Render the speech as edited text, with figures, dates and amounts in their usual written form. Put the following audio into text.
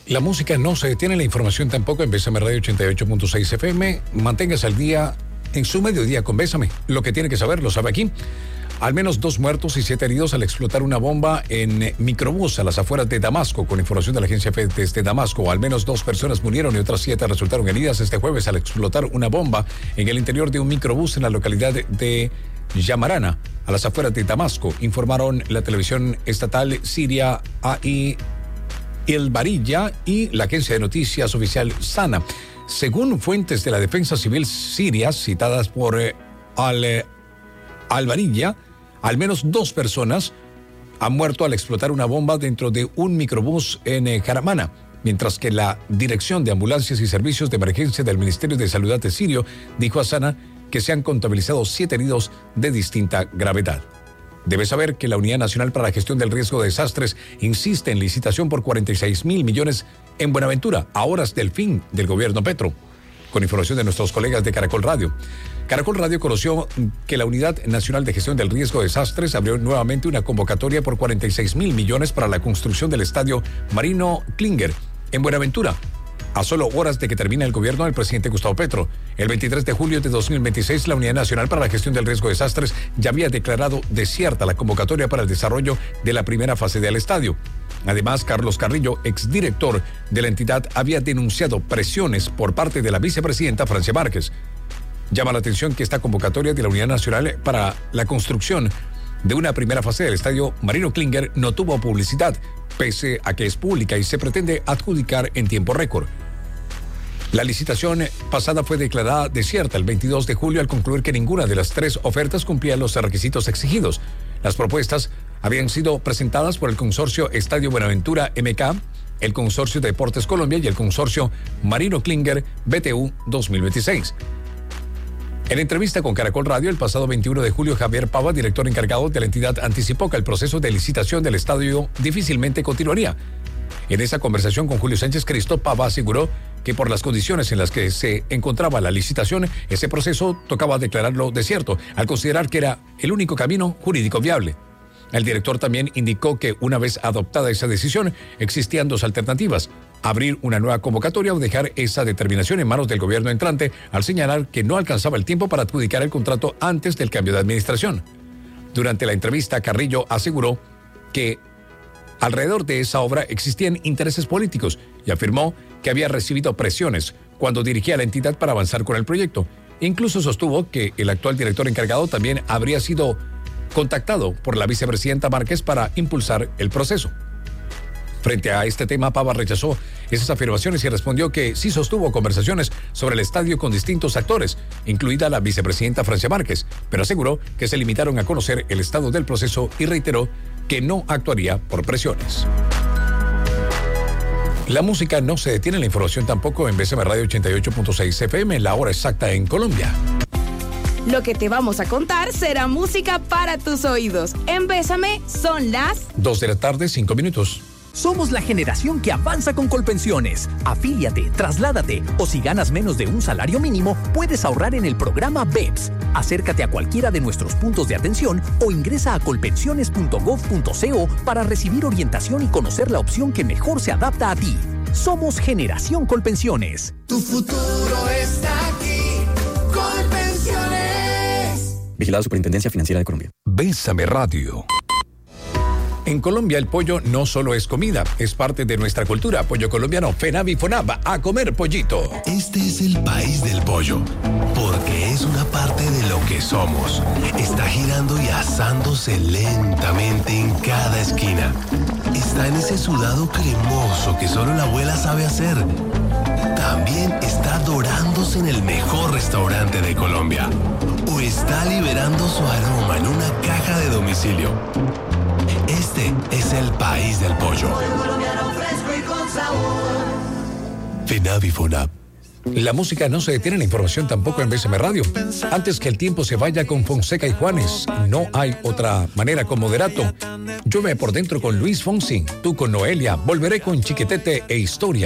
La música no se detiene, la información tampoco en Bésame Radio 88.6 FM. Manténgase al día en su mediodía con Bésame. Lo que tiene que saber lo sabe aquí. Al menos 2 muertos y 7 heridos al explotar una bomba en microbús a las afueras de Damasco. Con información de la agencia FE desde Damasco, al menos 2 personas murieron y otras 7 resultaron heridas este jueves al explotar una bomba en el interior de un microbús en la localidad de Yamarana, a las afueras de Damasco, informaron la televisión estatal siria AI El Barilla y la agencia de noticias oficial SANA. Según fuentes de la defensa civil siria citadas por Al Barilla, al menos 2 personas han muerto al explotar una bomba dentro de un microbús en Jaramana, mientras que la Dirección de Ambulancias y Servicios de Emergencia del Ministerio de Salud de Sirio dijo a SANA que se han contabilizado 7 heridos de distinta gravedad. Debe saber que la Unidad Nacional para la Gestión del Riesgo de Desastres insiste en licitación por 46.000 millones en Buenaventura, a horas del fin del gobierno Petro. Con información de nuestros colegas de Caracol Radio. Caracol Radio conoció que la Unidad Nacional de Gestión del Riesgo de Desastres abrió nuevamente una convocatoria por 46.000 millones para la construcción del estadio Marino Klinger en Buenaventura, a solo horas de que termine el gobierno del presidente Gustavo Petro. El 23 de julio de 2026, la Unidad Nacional para la Gestión del Riesgo de Desastres ya había declarado desierta la convocatoria para el desarrollo de la primera fase del estadio. Además, Carlos Carrillo, exdirector de la entidad, había denunciado presiones por parte de la vicepresidenta Francia Márquez. Llama la atención que esta convocatoria de la Unidad Nacional para la construcción de una primera fase del estadio Marino Klinger no tuvo publicidad, pese a que es pública y se pretende adjudicar en tiempo récord. La licitación pasada fue declarada desierta el 22 de julio al concluir que ninguna de las 3 ofertas cumplía los requisitos exigidos. Las propuestas habían sido presentadas por el consorcio Estadio Buenaventura MK, el consorcio de Deportes Colombia y el consorcio Marino Klinger BTU 2026. En entrevista con Caracol Radio el pasado 21 de julio, Javier Pava, director encargado de la entidad, anticipó que el proceso de licitación del estadio difícilmente continuaría. En esa conversación con Julio Sánchez Cristo, Pava aseguró que por las condiciones en las que se encontraba la licitación, ese proceso tocaba declararlo desierto, al considerar que era el único camino jurídico viable. El director también indicó que una vez adoptada esa decisión, existían 2 alternativas: abrir una nueva convocatoria o dejar esa determinación en manos del gobierno entrante, al señalar que no alcanzaba el tiempo para adjudicar el contrato antes del cambio de administración. Durante la entrevista, Carrillo aseguró que alrededor de esa obra existían intereses políticos y afirmó que había recibido presiones cuando dirigía la entidad para avanzar con el proyecto. Incluso sostuvo que el actual director encargado también habría sido contactado por la vicepresidenta Márquez para impulsar el proceso. Frente a este tema, Pava rechazó esas afirmaciones y respondió que sí sostuvo conversaciones sobre el estadio con distintos actores, incluida la vicepresidenta Francia Márquez, pero aseguró que se limitaron a conocer el estado del proceso y reiteró que no actuaría por presiones. La música no se detiene, la información tampoco en Bésame Radio 88.6 FM, la hora exacta en Colombia. Lo que te vamos a contar será música para tus oídos. En Bésame son las 2 de la tarde, 5 minutos. Somos la generación que avanza con Colpensiones. Afíliate, trasládate o si ganas menos de un salario mínimo, puedes ahorrar en el programa BEPS. Acércate a cualquiera de nuestros puntos de atención o ingresa a colpensiones.gov.co para recibir orientación y conocer la opción que mejor se adapta a ti. Somos Generación Colpensiones. Tu futuro está aquí. Colpensiones. Vigilado Superintendencia Financiera de Colombia. Bésame Radio. En Colombia el pollo no solo es comida, es parte de nuestra cultura. Pollo colombiano, FENAVI FONAV, a comer pollito. Este es el país del pollo, porque es una parte de lo que somos. Está girando y asándose lentamente en cada esquina. Está en ese sudado cremoso que solo la abuela sabe hacer. También está dorándose en el mejor restaurante de Colombia. O está liberando su aroma en una caja de domicilio. Este es el país del pollo. FENAVI FONAV. La música no se detiene, la información tampoco en Bésame Radio. Antes que el tiempo se vaya con Fonseca y Juanes, no hay otra manera con Moderato. Llueve por dentro con Luis Fonsi, tú con Noelia, volveré con Chiquetete e Historia.